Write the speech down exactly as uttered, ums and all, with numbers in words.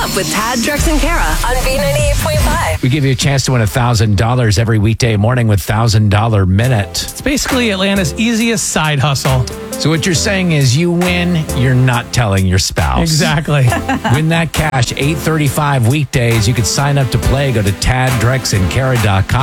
Up with Tad, Drex, and Kara on B ninety-eight point five. We give you a chance to win one thousand dollars every weekday morning with one thousand dollars Minute. It's basically Atlanta's easiest side hustle. So what you're saying is you win, you're not telling your spouse. Exactly. Win that cash, eight thirty-five weekdays. You can sign up to play. Go to tad drex and kara dot com.